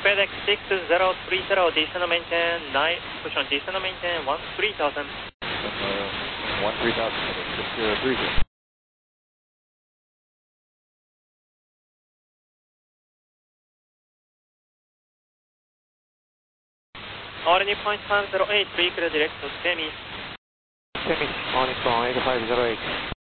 FedEx 6030, descend maintain 9, push on descend maintain 13,000. 13,000, 6030. Orange point 108, vehicle direct to Semi. Semi, Orange 8508.